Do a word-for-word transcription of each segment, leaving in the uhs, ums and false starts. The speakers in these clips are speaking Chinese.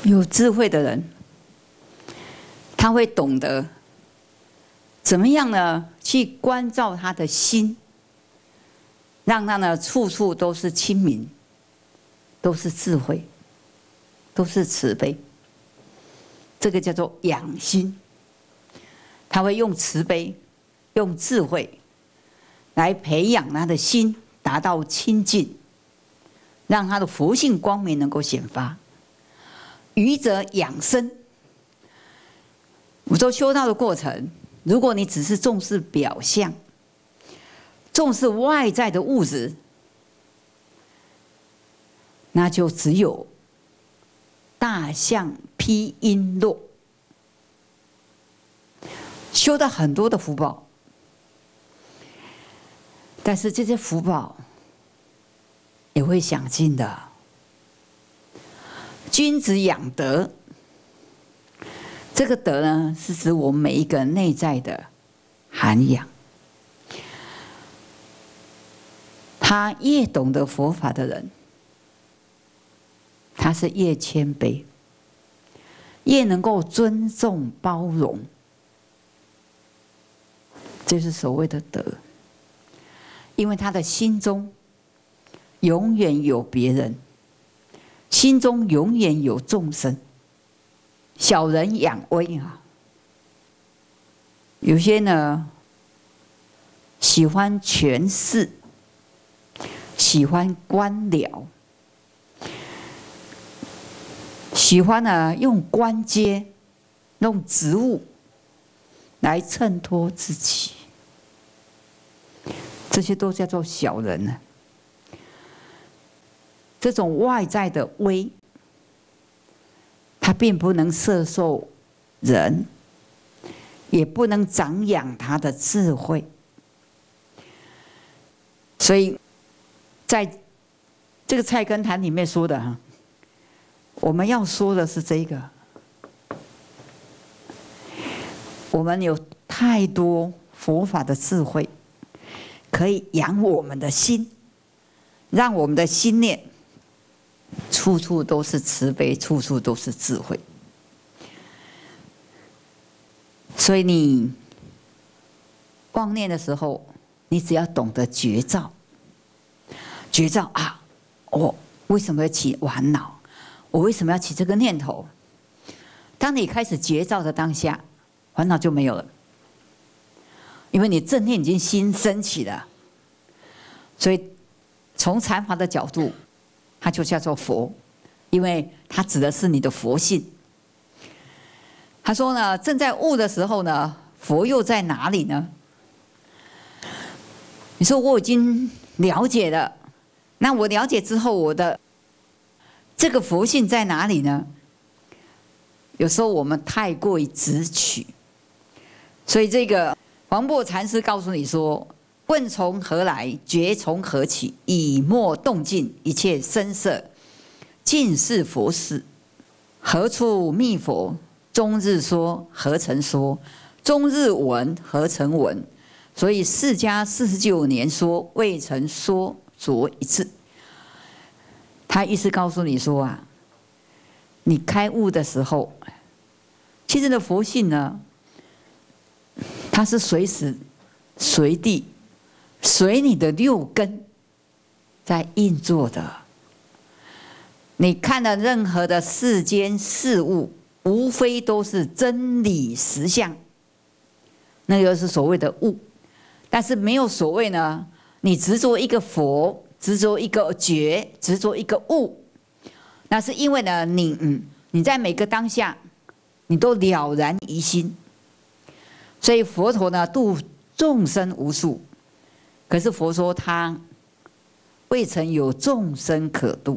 有智慧的人，他会懂得怎么样呢？去关照他的心，让他呢处处都是清明，都是智慧，都是慈悲。这个叫做养心。他会用慈悲、用智慧来培养他的心，达到清净，让他的佛性光明能够显发。愚者养生。我说修道的过程，如果你只是重视表象，重视外在的物质，那就只有大象披璎珞，修到很多的福报，但是这些福报也会享尽的。君子养德，这个德呢，是指我们每一个人内在的涵养。他越懂得佛法的人，他是越谦卑，越能够尊重包容，这是所谓的德。因为他的心中永远有别人，心中永远有众生。小人养威啊，有些呢喜欢权势，喜欢官僚，喜欢呢用官阶、用职务来衬托自己，这些都叫做小人呢。这种外在的威，它并不能摄受人，也不能长养他的智慧。所以，在这个菜根谭里面说的哈，我们要说的是这个：我们有太多佛法的智慧，可以养我们的心，让我们的心念处处都是慈悲，处处都是智慧。所以你妄念的时候，你只要懂得觉照，觉照啊，我为什么要起烦恼？我为什么要起这个念头？当你开始觉照的当下，烦恼就没有了，因为你正念已经心升起了。所以从禅法的角度，它就叫做佛，因为它指的是你的佛性。他说呢，正在悟的时候呢，佛又在哪里呢？你说我已经了解了，那我了解之后，我的这个佛性在哪里呢？有时候我们太过于直取，所以这个黄檗禅师告诉你说：问从何来，觉从何起？以莫动静，一切声色，尽是佛事。何处觅佛？终日说，何曾说？终日闻，何曾闻？所以释迦四十九年说，未曾说着一字。他意思告诉你说啊，你开悟的时候，其实的佛性呢，它是随时随地随你的六根在运作的。你看的任何的世间事物，无非都是真理实相，那个是所谓的悟。但是没有所谓呢，你执着一个佛，执着一个觉，执着一个悟，那是因为呢，你嗯，你在每个当下，你都了然于心。所以佛陀呢，度众生无数，可是佛说他未曾有众生可度。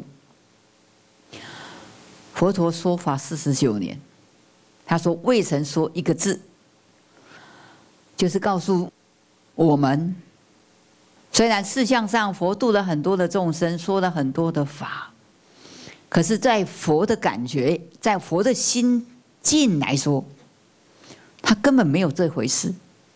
佛陀说法四十九年，他说未曾说一个字，就是告诉我们，虽然事相上佛度了很多的众生，说了很多的法，可是在佛的感觉，在佛的心境来说，他根本没有这回事。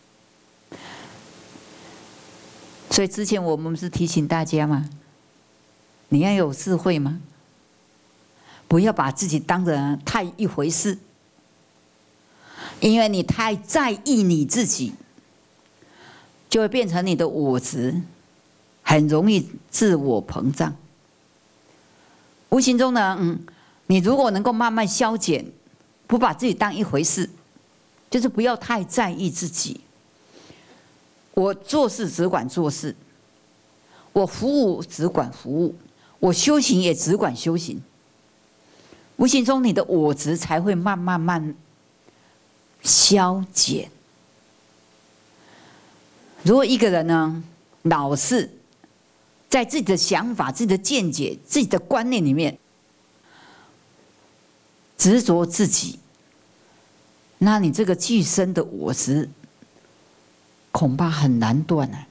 所以之前我们是提醒大家嘛，你要有智慧吗？ 不要把自己当成太一回事，因为你太在意你自己，就会变成你的我执，很容易自我膨胀。无形中呢，嗯，你如果能够慢慢消减，不把自己当一回事，就是不要太在意自己。我做事只管做事，我服务只管服务，我修行也只管修行。无形中，你的我执才会慢慢慢消减。如果一个人呢，老是在自己的想法、自己的见解、自己的观念里面执着自己，那你这个具身的我执恐怕很难断啊。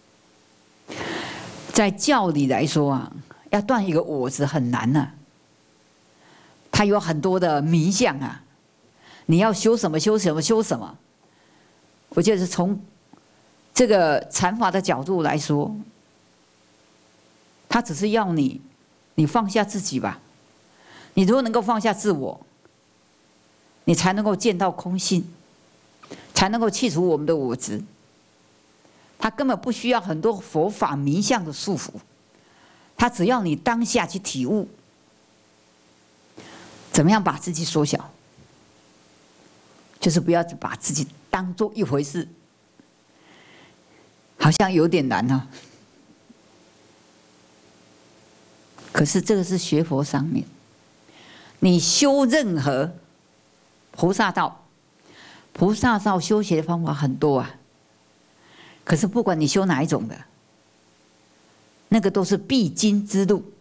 在教理来说啊，要断一个我执很难啊。它有很多的迷相啊，你要修什么修什么修什么。我觉得是从这个禅法的角度来说，它只是要你，你放下自己吧。你如果能够放下自我，你才能够见到空性，才能够去除我们的我执。他根本不需要很多佛法迷相的束缚，他只要你当下去体悟，怎么样把自己缩小，就是不要把自己当做一回事，好像有点难啊。可是这个是学佛上面，你修任何菩萨道，菩萨道修学的方法很多啊。可是不管你修哪一种的，那个都是必经之路。